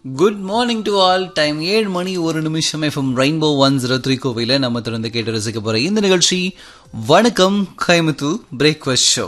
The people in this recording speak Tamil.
Good morning to all. Time 7 மணி 1 நிமிஷம். எஃப்எம் ரெயின்போ 103 கோவையில் நம்ம தொடர்ந்து கேட்டு ரசிக்க போற இந்த நிகழ்ச்சி வணக்கம் கோயம்புத்தூர் பிரேக்ஃபாஸ்ட் ஷோ.